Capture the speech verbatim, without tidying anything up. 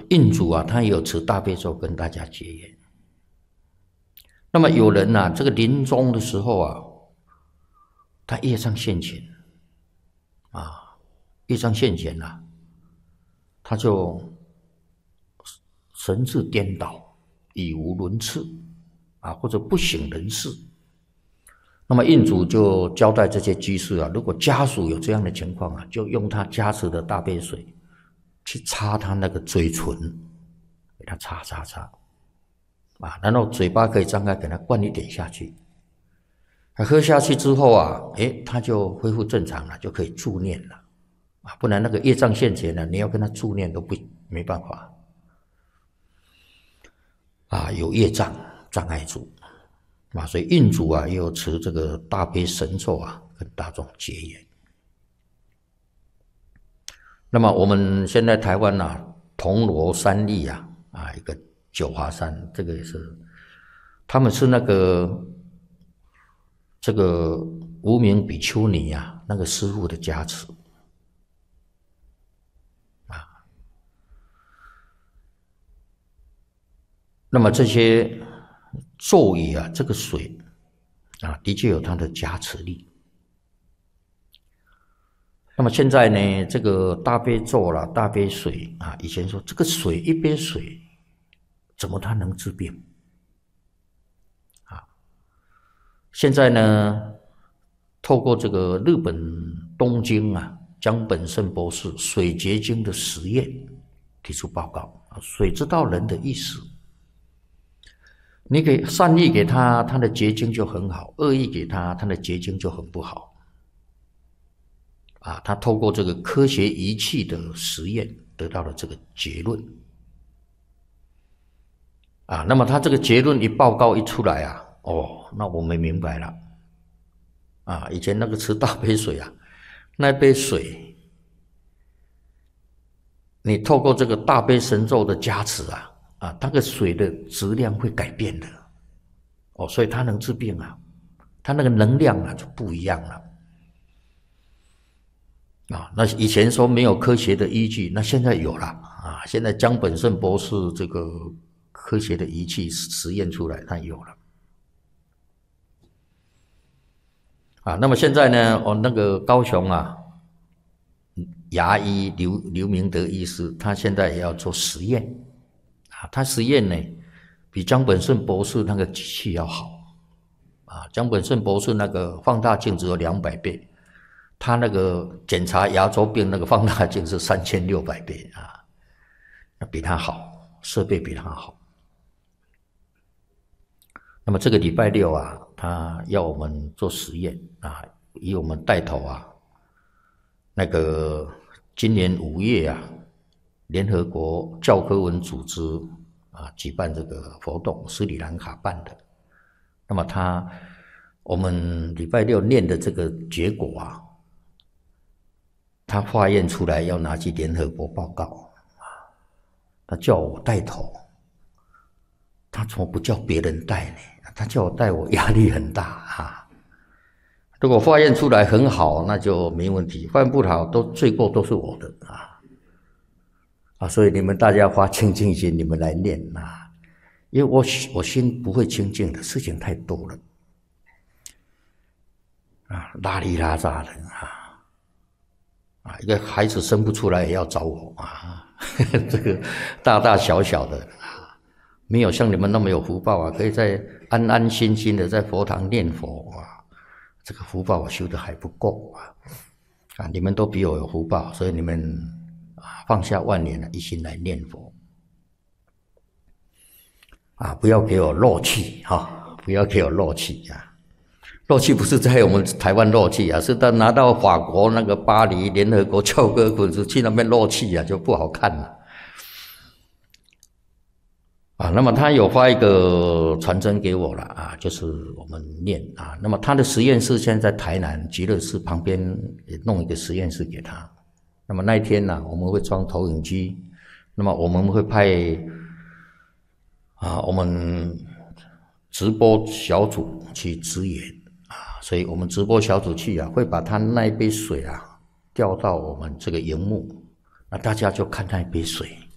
印主啊，他也有持大悲咒跟大家结缘。那么有人啊，这个临终的时候啊，他业障现前啊，业障现前啊，他就神志颠倒，语无伦次啊，或者不省人事。那么印主就交代这些居士啊，如果家属有这样的情况啊，就用他加持的大悲水去擦他那个嘴唇，给他擦擦擦啊，然后嘴巴可以张开，给他灌一点下去。他喝下去之后啊，诶，他就恢复正常了，就可以助念了啊，不然那个业障现前呢，你要跟他助念都不没办法啊，有业障障碍住。啊，所以印主啊，也有持这个大悲神咒啊，跟大众结缘。那么我们现在台湾啊，铜锣山立啊，啊一个九华山，这个也是，他们是那个这个无名比丘尼啊，那个师父的加持啊。那么这些咒语啊，这个水啊，的确有它的加持力。那么现在呢，这个大悲咒啦、大悲水啊，以前说这个水一杯水，怎么它能治病啊？现在呢，透过这个日本东京啊，江本胜博士水结晶的实验提出报告啊，水知道人的意思。你给善意给他，他的结晶就很好；恶意给他，他的结晶就很不好。啊，他透过这个科学仪器的实验得到了这个结论。啊，那么他这个结论一报告一出来啊，哦，那我们明白了。啊，以前那个吃大杯水啊，那杯水，你透过这个大悲神咒的加持啊。啊，那个水的质量会改变的，哦，所以它能治病啊，它那个能量啊就不一样了，啊，那以前说没有科学的依据，那现在有了啊，现在江本胜博士这个科学的仪器实验出来，它有了，啊，那么现在呢，哦，那个高雄啊，牙医刘刘明德医师，他现在也要做实验。啊，他实验呢，比江本胜博士那个机器要好啊。江本胜博士那个放大镜只有两百倍，他那个检查牙周病那个放大镜是三千六百倍啊，那比他好，设备比他好。那么这个礼拜六啊，他要我们做实验啊，以我们带头啊，那个今年五月啊。联合国教科文组织啊举办这个活动，斯里兰卡办的。那么他我们礼拜六念的这个结果啊，他化验出来要拿去联合国报告啊，他叫我带头，他怎么不叫别人带呢？他叫我带，我压力很大啊。如果化验出来很好，那就没问题；化验不好，都罪过都是我的啊。啊，所以你们大家发清净心，你们来念啊，因为我我心不会清净的，事情太多了，啊，拉里拉杂的啊，啊，一个孩子生不出来也要找我啊，呵呵这个大大小小的啊，没有像你们那么有福报啊，可以在安安心心的在佛堂念佛啊，这个福报我修的还不够啊，啊，你们都比我有福报，所以你们。放下万年了，一心来念佛啊！不要给我漏气哈、啊！不要给我漏气啊！漏气不是在我们台湾漏气啊，是到拿到法国那个巴黎联合国教科文组织去那边漏气啊，就不好看了啊。那么他有发一个传真给我了啊，就是我们念啊。那么他的实验室现在在台南极乐寺旁边也弄一个实验室给他。那么那一天呢、啊，我们会装投影机，那么我们会派啊我们直播小组去支援啊，所以我们直播小组去啊，会把他那一杯水啊调到我们这个荧幕，那大家就看那一杯水。